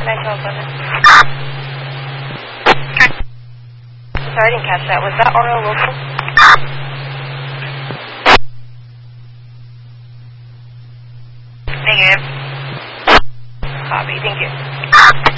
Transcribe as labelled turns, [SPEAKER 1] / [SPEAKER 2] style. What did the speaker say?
[SPEAKER 1] 91211. Sorry, I didn't catch that. Was that RL local? Negative. Copy, thank you.